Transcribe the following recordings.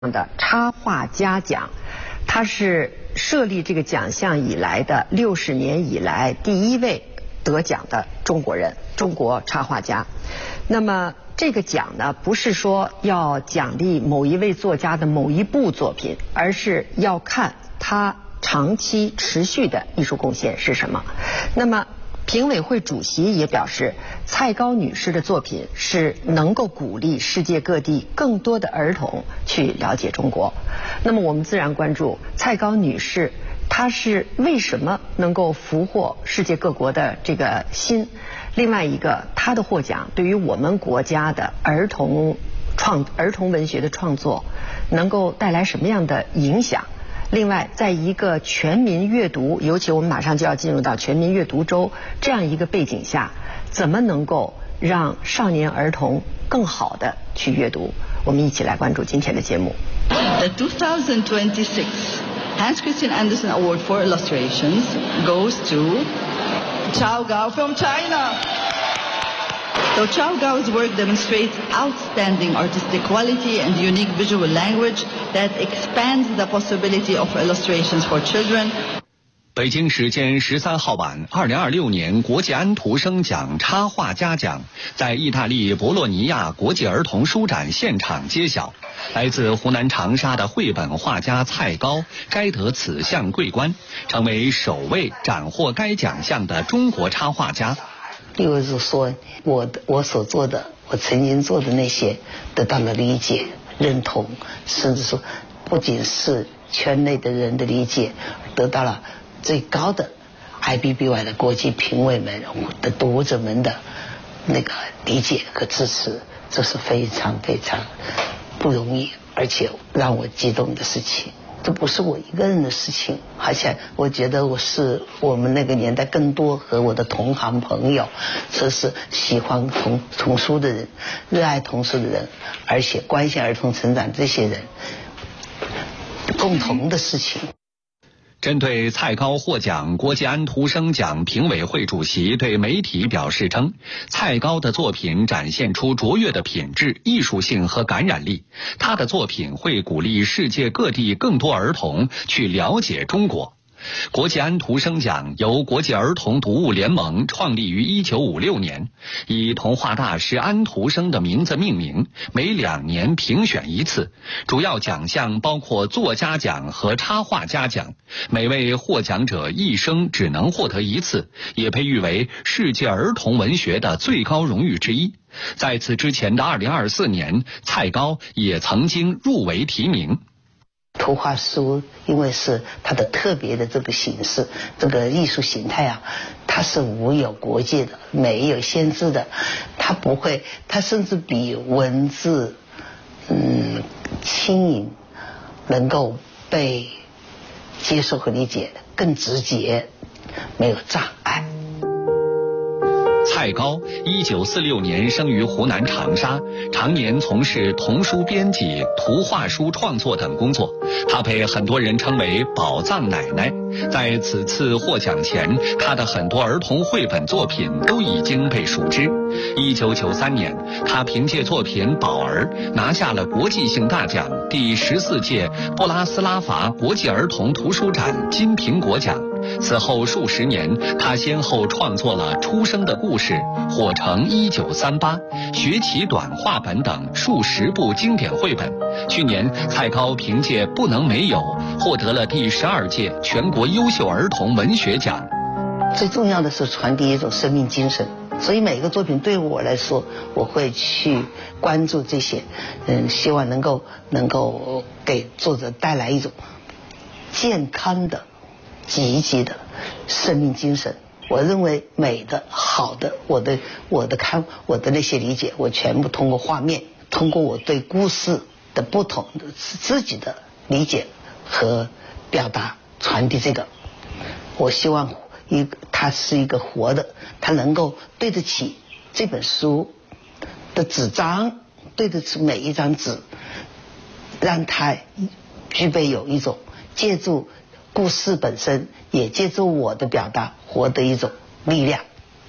的插画家奖，他是设立这个奖项以来的60年以来第一位得奖的中国人，中国插画家。那么这个奖呢，不是说要奖励某一位作家的某一部作品，而是要看他长期持续的艺术贡献是什么。那么评委会主席也表示，蔡高女士的作品是能够鼓励世界各地更多的儿童去了解中国。那么我们自然关注蔡高女士，她是为什么能够俘获世界各国的这个心？另外一个，她的获奖对于我们国家的儿童文学的创作能够带来什么样的影响？另外，在一个全民阅读，尤其我们马上就要进入到全民阅读周这样一个背景下，怎么能够让少年儿童更好的去阅读？我们一起来关注今天的节目。 The 2026 Hans Christian Andersen Award for Illustrations goes to Chao Gao from China. So Chao Gao's work demonstrates outstanding artistic quality and unique visual language that expands the possibility of illustrations for children. 北京时间13号晚，2026年国际安徒生奖插画家奖在意大利博洛尼亚国际儿童书展现场揭晓。来自湖南长沙的绘本画家蔡高摘得此项桂冠，成为首位斩获该奖项的中国插画家。 例如说，我所做的，我曾经做的那些得到了理解、认同，甚至说不仅是圈内的人的理解，得到了最高的 IBBY 的国际评委们的读者们的那个理解和支持，这是非常非常不容易，而且让我激动的事情。这不是我一个人的事情，而且我觉得我们那个年代更多和我的同行朋友，这是喜欢童书的人，热爱童书的人，而且关心儿童成长这些人共同的事情。 针对蔡高获奖，国际安徒生奖评委会主席对媒体表示称，蔡高的作品展现出卓越的品质、艺术性和感染力，他的作品会鼓励世界各地更多儿童去了解中国。国际安徒生奖由国际儿童读物联盟创立于1956年，以童话大师安徒生的名字命名，每2年评选一次。主要奖项包括作家奖和插画家奖，每位获奖者一生只能获得一次，也被誉为世界儿童文学的最高荣誉之一。在此之前的2024年，蔡高也曾经入围提名。 图画书因为是它的特别的这个形式，这个艺术形态啊，它是无有国界的，没有限制的，它不会，它甚至比文字轻盈，能够被接受和理解更直接，没有障碍。 蔡高1946年生于湖南长沙，常年从事童书编辑、图画书创作等工作。他被很多人称为宝藏奶奶。在此次获奖前，他的很多儿童绘本作品都已经被熟知。1993年，他凭借作品《宝儿》拿下了国际性大奖第14届布拉斯拉伐国际儿童图书展金苹果奖。此后数十年，他先后创作了《出生的故事》《火城1938》《学习短话本》等数十部经典绘本。去年，蔡高凭借《不能没有》获得了第12届全国优秀儿童文学奖。 最重要的是传递一种生命精神，所以每个作品对我来说，我会去关注这些，希望能够给作者带来一种健康的、积极的生命精神。我认为美的、好的，我的那些理解，我全部通过画面，通过我对故事的不同的自己的理解和表达传递这个。我希望它是一个活的，它能够对得起这本书的纸张，对得起每一张纸，让它具备有一种借助故事本身，也借助我的表达活的一种力量。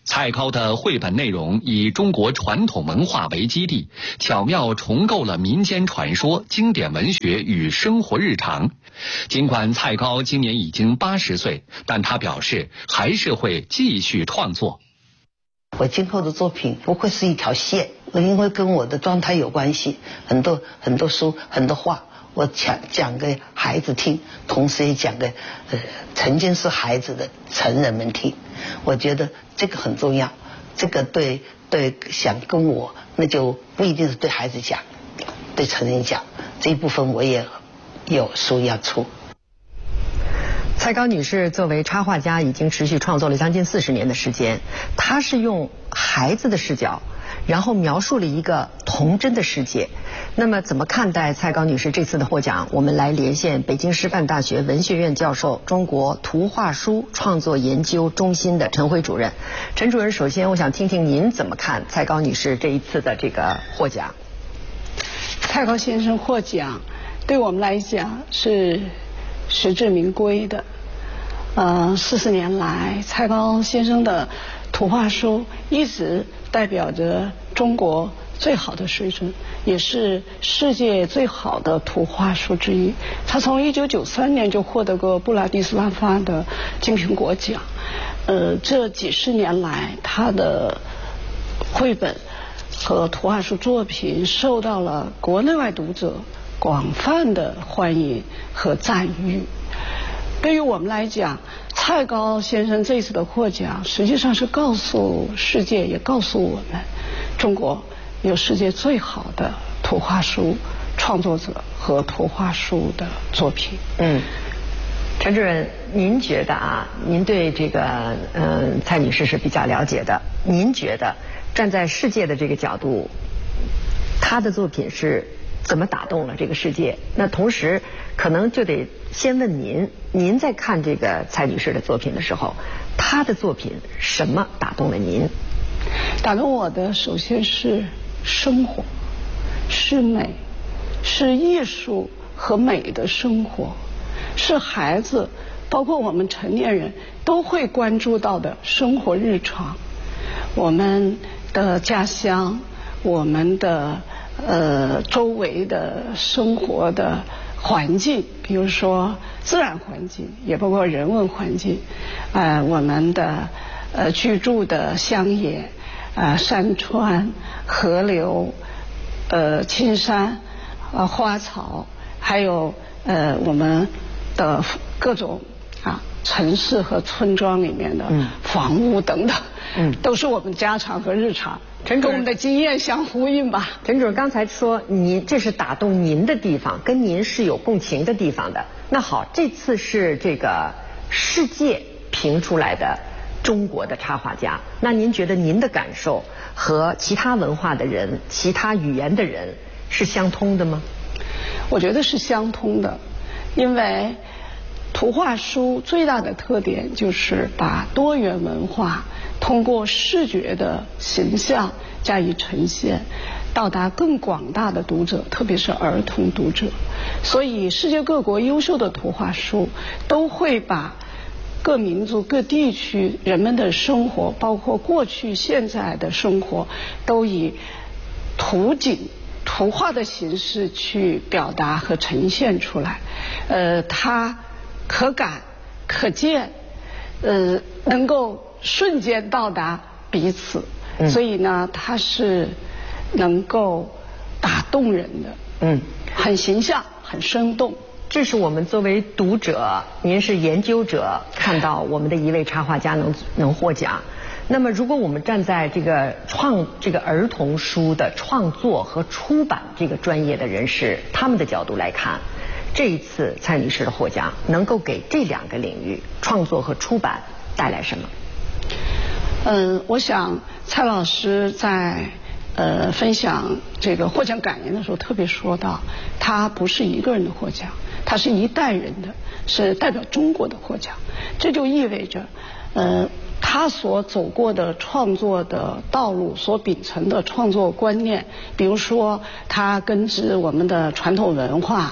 蔡高的绘本内容以中国传统文化为基地，巧妙重构了民间传说、经典文学与生活日常。尽管蔡高今年已经80岁，但他表示还是会继续创作。 我今后的作品不会是一条线，因为跟我的状态有关系，很多书、很多话，我讲给孩子听，同时也讲给曾经是孩子的成人们听。我觉得这个很重要，这个对想跟我，那就不一定是对孩子讲，对成人讲，这一部分我也有书要出。 蔡高女士作为插画家，已经持续创作了将近40年的时间。她是用孩子的视角，然后描述了一个童真的世界。那么怎么看待蔡高女士这次的获奖？我们来连线北京师范大学文学院教授、中国图画书创作研究中心的陈辉主任。陈主任，首先我想听听您怎么看蔡高女士这一次的这个获奖。 蔡高先生获奖，对我们来讲是实至名归的。40年来，蔡高先生的图画书一直代表着中国最好的水准，也是世界最好的图画书之一。他从1993年就获得过布拉迪斯拉发的金苹果奖。这几十年来，他的绘本和图画书作品受到了国内外读者广泛的欢迎和赞誉。对于我们来讲，蔡高先生这次的获奖，实际上是告诉世界，也告诉我们，中国有世界最好的图画书创作者和图画书的作品。 陈主任，您觉得您对这个蔡女士是比较了解的，您觉得站在世界的这个角度，她的作品是怎么打动了这个世界？那同时可能就得先问您在看这个蔡女士的作品的时候，她的作品什么打动了您？ 打动我的首先是生活，是美，是艺术和美的生活，是孩子包括我们成年人都会关注到的生活日常。我们的家乡，我们的周围的生活的环境，比如说自然环境，也包括人文环境，我们的居住的乡野，山川、河流，青山，花草，还有我们的各种城市和村庄里面的房屋等等，都是我们家常和日常，跟我们的经验相呼应吧。 陈主任刚才说您这是打动您的地方，跟您是有共情的地方的。那好，这次是这个世界评出来的中国的插画家，那您觉得您的感受和其他文化的人、其他语言的人是相通的吗？ 我觉得是相通的，因为图画书最大的特点就是把多元文化通过视觉的形象加以呈现，到达更广大的读者，特别是儿童读者。所以世界各国优秀的图画书都会把各民族各地区人们的生活，包括过去现在的生活，都以图景图画的形式去表达和呈现出来。它可感可见，能够瞬间到达彼此，所以呢它是能够打动人的，很形象很生动。 这是我们作为读者，您是研究者，看到我们的一位插画家能获奖。那么如果我们站在这个儿童书的创作和出版这个专业的人士他们的角度来看，这一次蔡女士的获奖能够给这2个领域创作和出版带来什么？ 我想蔡老师在分享这个获奖感言的时候特别说到，他不是一个人的获奖，他是一代人的，是代表中国的获奖。这就意味着他所走过的创作的道路，所秉承的创作观念，比如说他根植我们的传统文化，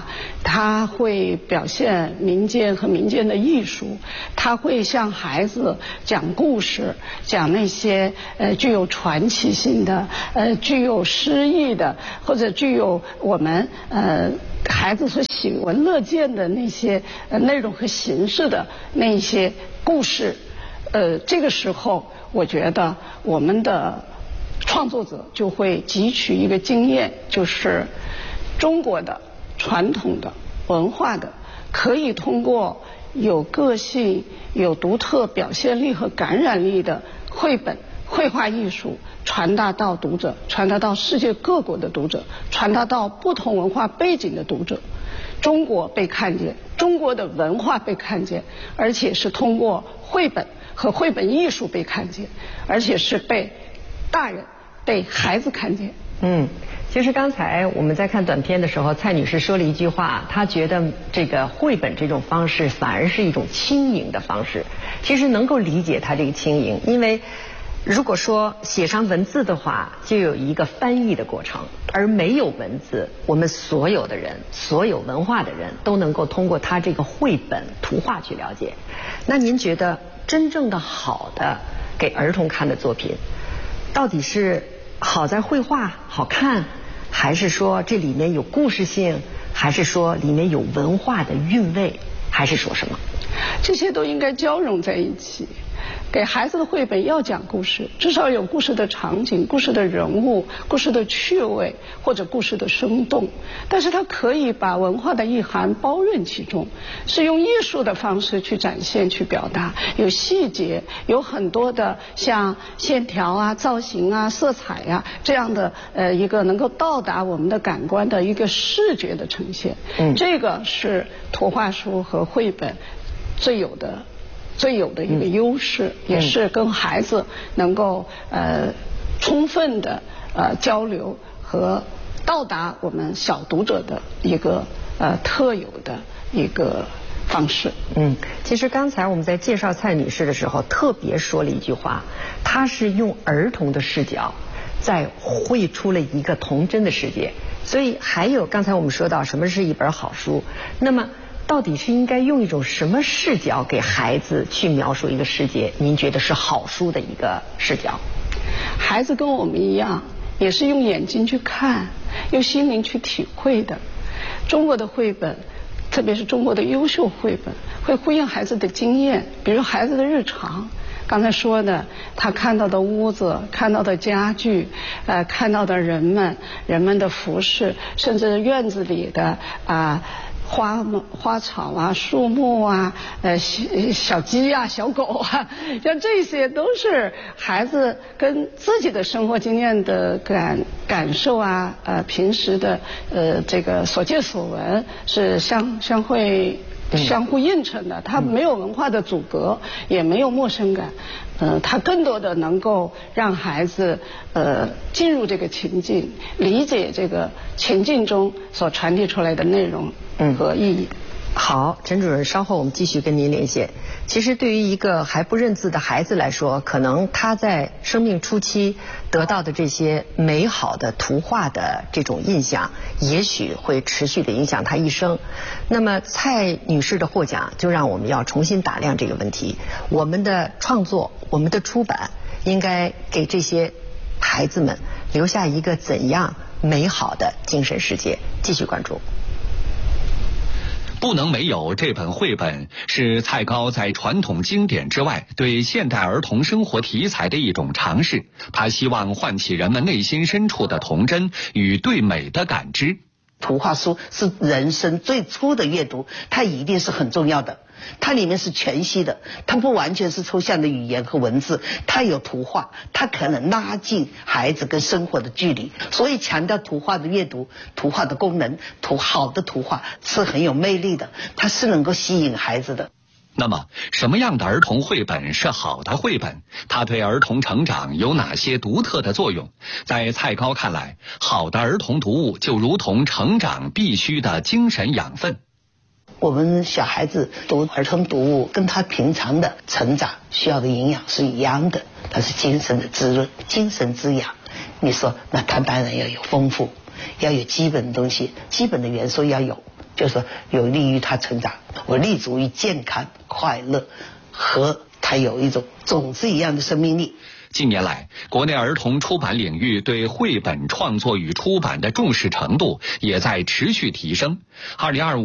它会表现民间和民间的艺术，它会向孩子讲故事，讲那些具有传奇性的、具有诗意的，或者具有我们孩子所喜闻乐见的那些内容和形式的那一些故事。这个时候，我觉得我们的创作者就会汲取一个经验，就是中国的传统的文化的，可以通过有个性、有独特表现力和感染力的绘本、绘画艺术传达到读者，传达到世界各国的读者，传达到不同文化背景的读者。中国被看见，中国的文化被看见，而且是通过绘本和绘本艺术被看见，而且是被大人、被孩子看见。 其实刚才我们在看短片的时候，蔡女士说了一句话，她觉得这个绘本这种方式反而是一种轻盈的方式。其实能够理解她这个轻盈，因为如果说写上文字的话，就有一个翻译的过程，而没有文字，我们所有的人、所有文化的人都能够通过她这个绘本图画去了解。那您觉得真正的好的给儿童看的作品，到底是好在绘画好看，还是说这里面有故事性，还是说里面有文化的韵味，还是说什么？ 这些都应该交融在一起。给孩子的绘本要讲故事，至少有故事的场景、故事的人物、故事的趣味或者故事的生动，但是它可以把文化的意涵包润其中，是用艺术的方式去展现、去表达，有细节，有很多的像线条啊、造型啊、色彩啊这样的一个能够到达我们的感官的一个视觉的呈现。这个是图画书和绘本最有的一个优势，也是跟孩子能够充分的交流和到达我们小读者的一个特有的一个方式。 其实刚才我们在介绍蔡女士的时候，特别说了一句话，她是用儿童的视角在绘出了一个童真的世界。所以还有刚才我们说到什么是一本好书，那么到底是应该用一种什么视角给孩子去描述一个世界？您觉得是好书的一个视角？ 孩子跟我们一样，也是用眼睛去看，用心灵去体会的。中国的绘本，特别是中国的优秀绘本，会呼应孩子的经验，比如孩子的日常。刚才说的，他看到的屋子，看到的家具，看到的人们的服饰，甚至院子里的花草啊、树木啊、小鸡啊、小狗啊，像这些都是孩子跟自己的生活经验的感受啊，平时的这个所见所闻是相互映衬的，它没有文化的阻隔，也没有陌生感，它更多的能够让孩子进入这个情境，理解这个情境中所传递出来的内容和意义。 好，陈主任，稍后我们继续跟您连线。其实对于一个还不认字的孩子来说，可能他在生命初期得到的这些美好的图画的这种印象，也许会持续的影响他一生。那么蔡女士的获奖就让我们要重新打量这个问题，我们的创作、我们的出版应该给这些孩子们留下一个怎样美好的精神世界？继续关注。 不能没有这本绘本，是蔡高在传统经典之外对现代儿童生活题材的一种尝试。他希望唤起人们内心深处的童真与对美的感知。 图画书是人生最初的阅读，它一定是很重要的。它里面是全息的，它不完全是抽象的语言和文字，它有图画，它可能拉近孩子跟生活的距离。所以强调图画的阅读，图画的功能，好的图画是很有魅力的，它是能够吸引孩子的。 那么什么样的儿童绘本是好的绘本？它对儿童成长有哪些独特的作用？在蔡高看来，好的儿童读物就如同成长必须的精神养分。 我们小孩子读儿童读物跟他平常的成长需要的营养是一样的，它是精神的滋润、精神滋养。你说那它当然要有丰富，要有基本的东西，基本的元素要有， 就是有利于他成长。我立足于健康、快乐和他有一种种子一样的生命力。 近年来，国内儿童出版领域对绘本创作与出版的重视程度也在持续提升。2025